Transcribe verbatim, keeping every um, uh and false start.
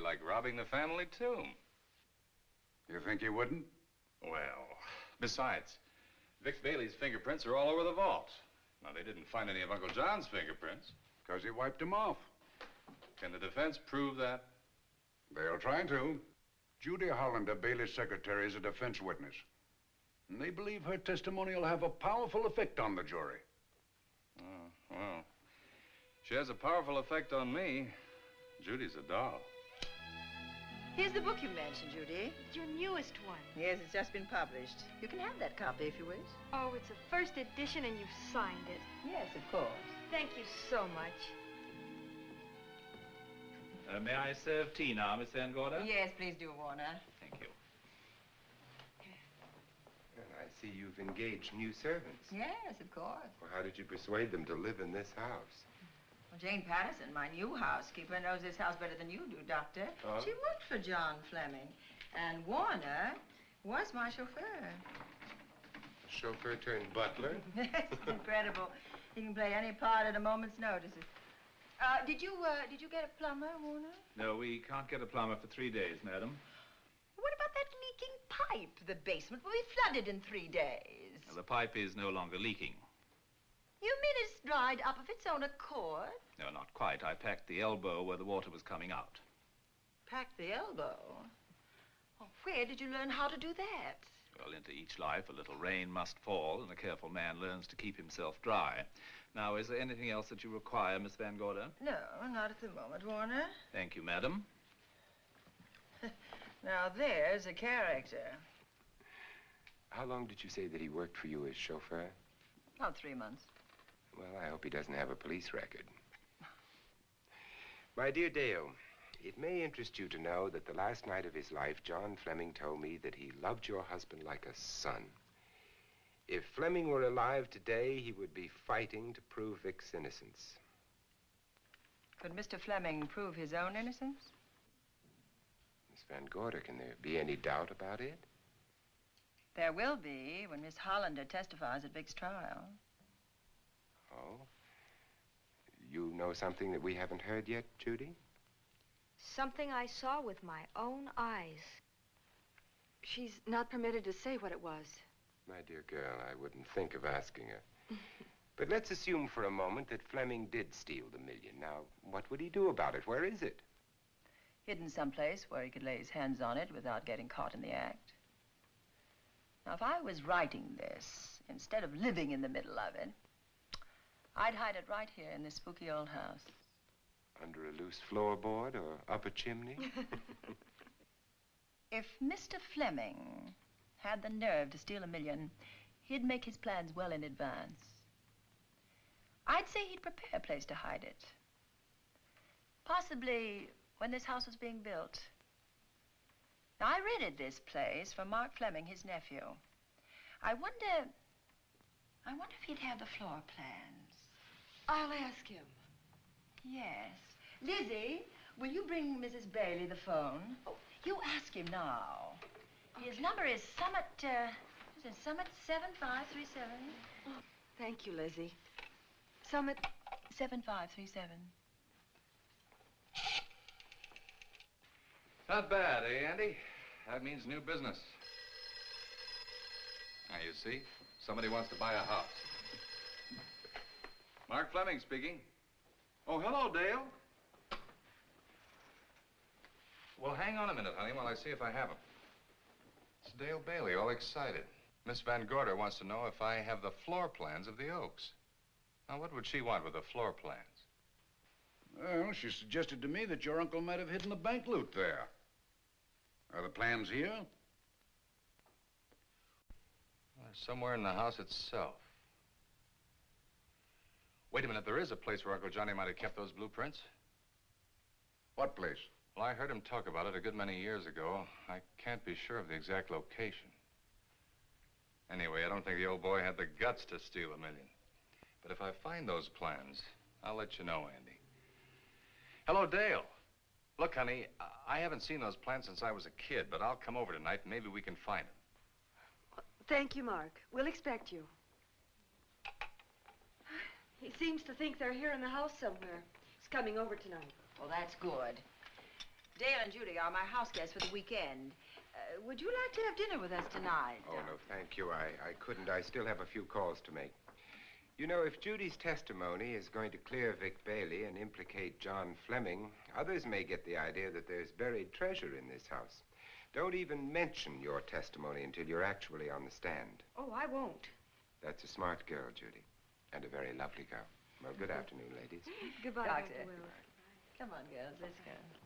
like robbing the family tomb. You think he wouldn't? Well, besides, Vic Bailey's fingerprints are all over the vault. Now, they didn't find any of Uncle John's fingerprints. Because he wiped them off. Can the defense prove that? They'll try to. Judy Hollander, Bailey's secretary, is a defense witness. And they believe her testimony will have a powerful effect on the jury. Oh, well, she has a powerful effect on me. Judy's a doll. Here's the book you mentioned, Judy. It's your newest one. Yes, it's just been published. You can have that copy if you wish. Oh, it's a first edition and you've signed it. Yes, of course. Thank you so much. Uh, may I serve tea now, Miss Van Gorder? Yes, please do, Warner. Thank you. Well, I see you've engaged new servants. Yes, of course. Well, how did you persuade them to live in this house? Well, Jane Patterson, my new housekeeper, knows this house better than you do, Doctor. Oh? She worked for John Fleming. And Warner was my chauffeur. Chauffeur turned butler? It's incredible. He can play any part at a moment's notice. Uh, did you, uh, did you get a plumber, Warner? No, we can't get a plumber for three days, madam. What about that leaking pipe? The basement will be flooded in three days. Well, the pipe is no longer leaking. You mean it's dried up of its own accord? No, not quite. I packed the elbow where the water was coming out. Packed the elbow? Oh, where did you learn how to do that? Well, into each life, a little rain must fall, and a careful man learns to keep himself dry. Now, is there anything else that you require, Miss Van Gorder? No, not at the moment, Warner. Thank you, madam. Now, there's a character. How long did you say that he worked for you as chauffeur? About three months. Well, I hope he doesn't have a police record. My dear Dale, it may interest you to know that the last night of his life, John Fleming told me that he loved your husband like a son. If Fleming were alive today, he would be fighting to prove Vic's innocence. Could Mister Fleming prove his own innocence? Miss Van Gorder, can there be any doubt about it? There will be when Miss Hollander testifies at Vic's trial. Oh? You know something that we haven't heard yet, Judy? Something I saw with my own eyes. She's not permitted to say what it was. My dear girl, I wouldn't think of asking her. But let's assume for a moment that Fleming did steal the million. Now, what would he do about it? Where is it? Hidden someplace where he could lay his hands on it without getting caught in the act. Now, if I was writing this, instead of living in the middle of it, I'd hide it right here in this spooky old house. Under a loose floorboard or up a chimney? If Mister Fleming had the nerve to steal a million, he'd make his plans well in advance. I'd say he'd prepare a place to hide it. Possibly when this house was being built. Now, I rented this place from Mark Fleming, his nephew. I wonder, I wonder if he'd have the floor plans. I'll ask him. Yes. Lizzie, will you bring Missus Bailey the phone? Oh, you ask him now. Okay. His number is Summit, uh, is it Summit seven five three seven? Oh, thank you, Lizzie. Summit seven five three seven. Not bad, eh, Andy? That means new business. Now, you see, somebody wants to buy a house. Mark Fleming speaking. Oh, hello, Dale. Well, hang on a minute, honey, while I see if I have him. It's Dale Bailey, all excited. Miss Van Gorder wants to know if I have the floor plans of the Oaks. Now, what would she want with the floor plans? Well, she suggested to me that your uncle might have hidden the bank loot there. Are the plans here? Well, they're somewhere in the house itself. Wait a minute, there is a place where Uncle Johnny might have kept those blueprints. What place? Well, I heard him talk about it a good many years ago. I can't be sure of the exact location. Anyway, I don't think the old boy had the guts to steal a million. But if I find those plans, I'll let you know, Andy. Hello, Dale. Look, honey, I haven't seen those plans since I was a kid, but I'll come over tonight and maybe we can find them. Thank you, Mark. We'll expect you. He seems to think they're here in the house somewhere. He's coming over tonight. Well, that's good. Dale and Judy are my house guests for the weekend. Uh, would you like to have dinner with us tonight? Oh, no, thank you. I, I couldn't. I still have a few calls to make. You know, if Judy's testimony is going to clear Vic Bailey and implicate John Fleming, others may get the idea that there's buried treasure in this house. Don't even mention your testimony until you're actually on the stand. Oh, I won't. That's a smart girl, Judy, and a very lovely girl. Well, good afternoon, ladies. Goodbye, Doctor. Doctor Will. Come on, girls, let's go.